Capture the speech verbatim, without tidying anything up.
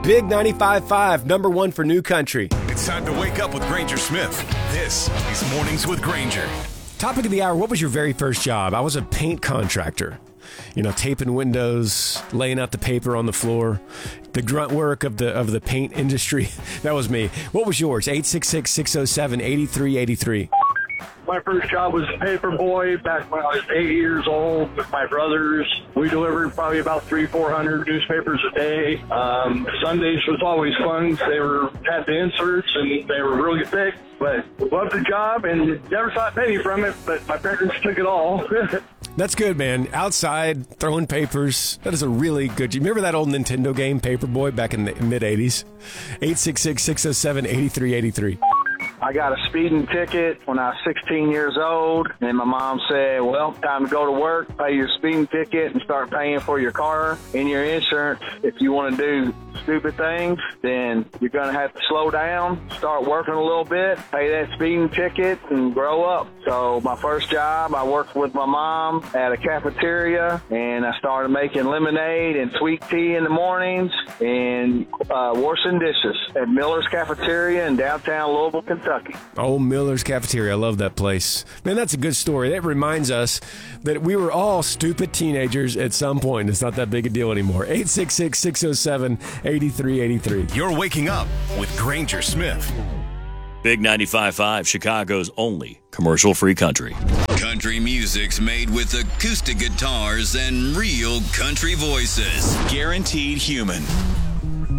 Big ninety-five point five, number one for New Country. It's time to wake up with Granger Smith. This is Mornings with Granger. Topic of the hour, what was your very first job? I was a paint contractor. You know, taping windows, laying out the paper on the floor, the grunt work of the of the paint industry. That was me. What was yours? eight six six, six oh seven, eight three eight three. My first job was a paper boy back when I was eight years old with my brothers. We delivered probably about three, four hundred newspapers a day. Um, Sundays was always fun. They were had the inserts and they were really thick, but loved the job and never saw a penny from it. But my parents took it all. That's good, man. Outside, throwing papers. That is a really good... You remember that old Nintendo game, Paperboy, back in the mid-eighties? eight six six, six oh seven, eight three eight three. I got a speeding ticket when I was sixteen years old, and my mom said, well, time to go to work, pay your speeding ticket, and start paying for your car and your insurance. If you want to do stupid things, then you're going to have to slow down, start working a little bit, pay that speeding ticket, and grow up. So my first job, I worked with my mom at a cafeteria, and I started making lemonade and sweet tea in the mornings and uh, washing dishes at Miller's Cafeteria in downtown Louisville, Kentucky. Oh, Miller's Cafeteria. I love that place. Man, that's a good story. That reminds us that we were all stupid teenagers at some point. It's not that big a deal anymore. eight six six, six oh seven, eight three eight three. You're waking up with Granger Smith. Big ninety-five point five, Chicago's only commercial-free country. Country music's made with acoustic guitars and real country voices. Guaranteed human.